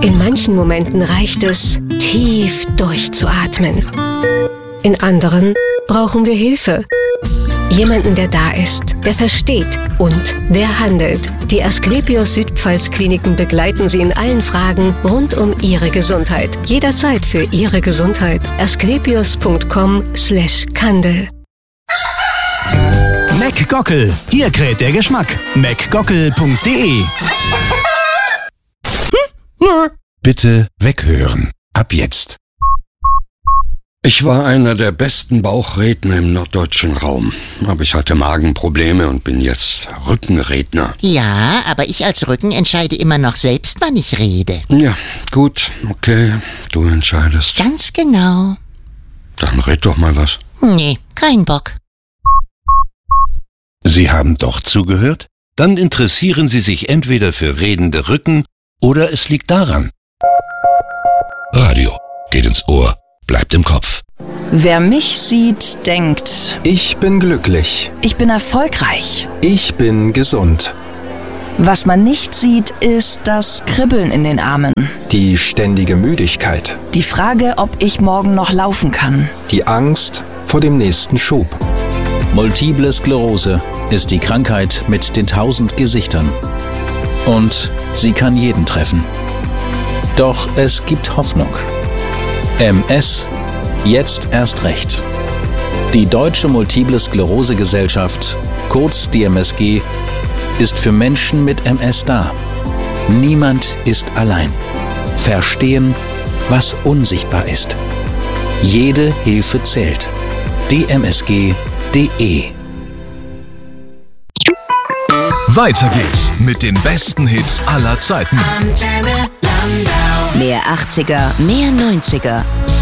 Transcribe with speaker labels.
Speaker 1: In manchen Momenten reicht es, tief durchzuatmen. In anderen brauchen wir Hilfe. Jemanden, der da ist, der versteht und der handelt. Die Asklepios Südpfalz Kliniken begleiten Sie in allen Fragen rund um Ihre Gesundheit. Jederzeit für Ihre Gesundheit. asklepios.com/Kandel.
Speaker 2: McGockel. Hier kräht der Geschmack. McGockel.de.
Speaker 3: Bitte weghören. Ab jetzt.
Speaker 4: Ich war einer der besten Bauchredner im norddeutschen Raum. Aber ich hatte Magenprobleme und bin jetzt Rückenredner.
Speaker 5: Ja, aber ich als Rücken entscheide immer noch selbst, wann ich rede.
Speaker 4: Ja, gut, okay, du entscheidest.
Speaker 5: Ganz genau.
Speaker 4: Dann red doch mal was.
Speaker 5: Nee, kein Bock.
Speaker 3: Sie haben doch zugehört? Dann interessieren Sie sich entweder für redende Rücken oder es liegt daran. Radio geht ins Ohr, bleibt im Kopf.
Speaker 6: Wer mich sieht, denkt:
Speaker 7: Ich bin glücklich.
Speaker 6: Ich bin erfolgreich.
Speaker 7: Ich bin gesund.
Speaker 6: Was man nicht sieht, ist das Kribbeln in den Armen.
Speaker 7: Die ständige Müdigkeit.
Speaker 6: Die Frage, ob ich morgen noch laufen kann.
Speaker 7: Die Angst vor dem nächsten Schub.
Speaker 2: Multiple Sklerose ist die Krankheit mit den 1000 Gesichtern. Und sie kann jeden treffen. Doch es gibt Hoffnung. MS, jetzt erst recht. Die Deutsche Multiple Sklerose Gesellschaft, kurz DMSG, ist für Menschen mit MS da. Niemand ist allein. Verstehen, was unsichtbar ist. Jede Hilfe zählt. dmsg.de.
Speaker 8: Weiter geht's mit den besten Hits aller Zeiten.
Speaker 9: Mehr 80er, mehr 90er.